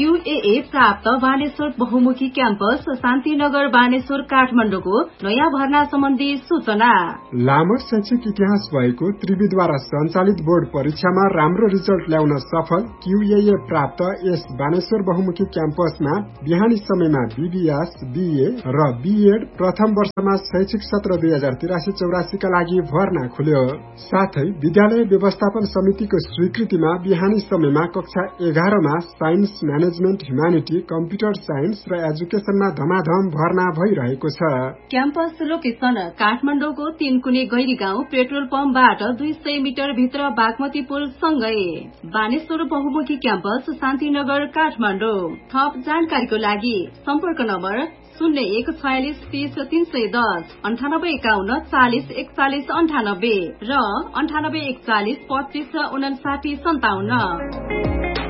QAA प्राप्त बानेश्वर बहुमुखी campus Shantinagar Baneshwar काठमाडौँको नयाँ भर्ना सम्बन्धी सूचना। लामो शैक्षिक इतिहास भएको त्रिविद्वारा सञ्चालित बोर्ड परीक्षामा राम्रो रिजल्ट ल्याउन सफल QAA प्राप्त यस बानेश्वर बहुमुखी क्याम्पसमा बिहानी समयमा BBS, BA र BEd प्रथम वर्षमा शैक्षिक सत्र 2083-84 का लागि भर्ना खुल्यो। साथै विद्यालय व्यवस्थापन समितिको स्वीकृतिमा बिहानी समयमा कक्षा 11 मा science, management, humanity, computer science र एजुकेशनमा धमाधम भर्ना भइरहेको छ। क्याम्पस लोकेसन काठमाडौँको 3 कुने गैरी गाउँ पेट्रोल पम्पबाट 200 मिटर भित्र बागमती पुल सँगै बानेश्वर बहुमुखी क्याम्पस शान्तिनगर काठमाडौँ। थप जानकारीको लागि सम्पर्क नम्बर 0146 30 310 98 51 40 41 98 र 98 41 25 59 57।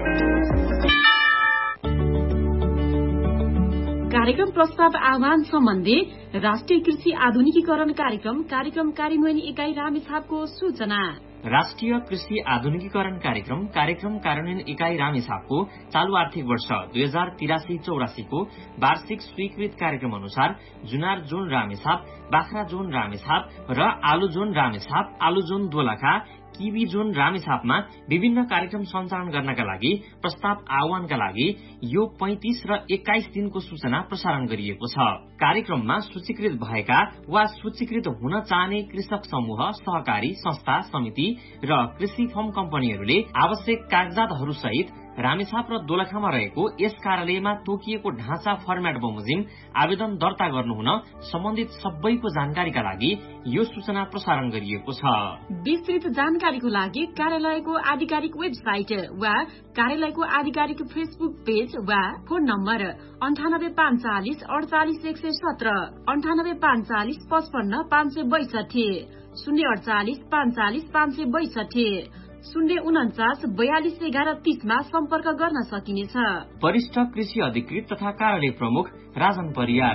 कार्यक्रम प्रस्ताव आह्वान सम्बन्धी राष्ट्रिय कृषि आधुनिकीकरण कार्यक्रम कार्यान्वयन इकाई रामेछापको सूचना। राष्ट्रिय कृषि आधुनिकीकरण कार्यक्रम कार्यान्वयन इकाई रामेछापको चालू आर्थिक वर्ष 2083-84 को वार्षिक स्वीकृत कार्यक्रम अनुसार जुनार जोन रामेछाप, बाख्रा जोन रामेछाप र आलु जोन रामेछाप, आलु जोन दोलखा, किवी जोन रामेछापमा विभिन्न कार्यक्रम सञ्चालन गर्नका लागि प्रस्ताव आह्वानका लागि यो 35 र 21 दिनको सूचना प्रसारण गरिएको छ। कार्यक्रममा सूचीकृत भएका वा सूचीकृत हुन चाहने कृषक समूह, सहकारी संस्था, समिति र कृषि फर्म कम्पनीहरूले आवश्यक कागजातहरू सहित रामेछाप र दोलखामा रहेको यस कार्यालयमा तोकिएको ढाँचा फर्मेट बमोजिम आवेदन दर्ता गर्नुहुन सम्बन्धित सबैको जानकारीका लागि यो सूचना प्रसारण गरिएको छ। विस्तृत जानकारीको लागि कार्यालयको आधिकारिक वेबसाइट वा कार्यालयको आधिकारिक फेसबुक पेज वा फोन नम्बर 98 540 48 117 98 540 55 562 048 540 562 049 42 11 30 मा सम्पर्क गर्न सकिनेछ। वरिष्ठ कृषि अधिकृत तथा कार्यालय प्रमुख राजन परियार।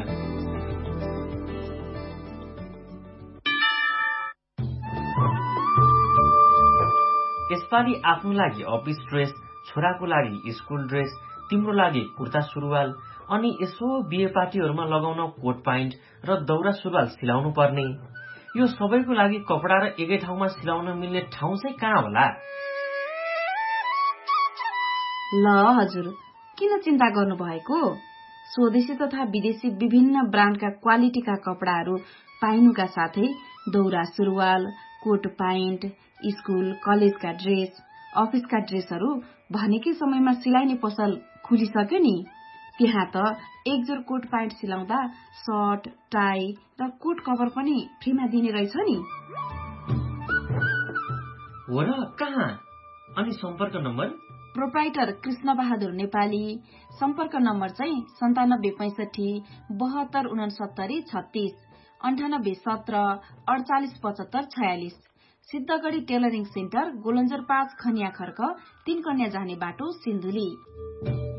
यसपालि आफ्नो लागि अफिस ड्रेस, छोराको लागि स्कूल ड्रेस, तिम्रो लागि कुर्ता सुरुवाल अनि यसो बिहे पार्टीहरूमा लगाउन कोट प्यान्ट र दौरा सुरुवाल सिलाउनु पर्ने। यो सबैको लागि कपडा र एकै ठाउँमा सिलाउन मिल्ने ठाउँ चाहिँ कहाँ होला? ल हजुर, किन चिन्ता गर्नु भएको? स्वदेशी तथा विदेशी विभिन्न ब्रान्डका क्वालिटीका कपडाहरू पाइनुका साथै दौरा सुरुवाल, कोट प्यान्ट, स्कूल कलेजका ड्रेस, अफिसका ड्रेसहरू भनेकै समयमा सिलाइने पसल खुलिसक्यो नि। त्यहाँ त एक जोर कोट प्यान्ट सिलाउँदा सर्ट, टाई र कोट कभर पनि फ्रीमा दिने रहेछ नि। हो र, कहाँ? अनि सम्पर्क नम्बर? प्रोप्राइटर कृष्ण बहादुर नेपाली। सम्पर्क नम्बर चाहिँ 9765 72 69 36 98 17 48 75 46। सिद्धगढ़ी टेलरिङ सेन्टर, गोलन्जर 5 खनिया खर्क, 3 कन्या जाने बाटो, सिन्धुली।